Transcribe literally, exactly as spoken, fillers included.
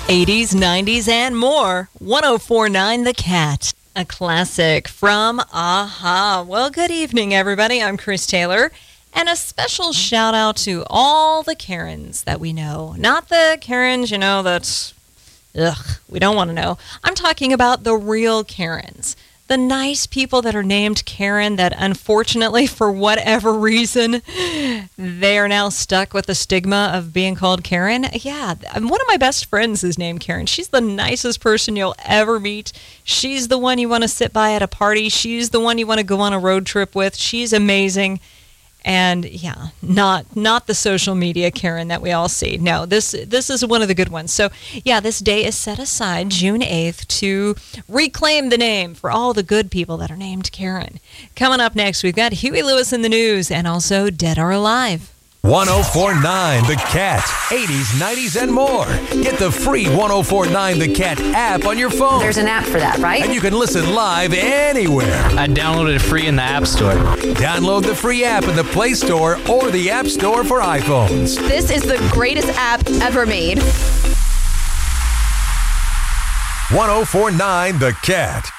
eighties, nineties, and more. ten forty-nine The Cat, a classic from a-ha. Well, good evening, everybody. I'm Chris Taylor. And a special shout out to all the Karens that we know. Not the Karens, you know, that's, ugh, we don't want to know. I'm talking about the real Karens. The nice people that are named Karen that unfortunately, for whatever reason, they are now stuck with the stigma of being called Karen. Yeah, one of my best friends is named Karen. She's the nicest person you'll ever meet. She's the one you want to sit by at a party. She's the one you want to go on a road trip with. She's amazing. And yeah, not not the social media Karen that we all see. No, this this is one of the good ones. So yeah, this day is set aside, June eighth, to reclaim the name for all the good people that are named Karen. Coming up next, we've got Huey Lewis in the news and also Dead or Alive. ten forty-nine The Cat, eighties, nineties, and more. Get the free ten forty-nine The Cat app on your phone. There's an app for that, right? And you can listen live anywhere. I downloaded it free in the App Store. Download the free app in the Play Store or the App Store for iPhones. This is the greatest app ever made. ten forty-nine The Cat.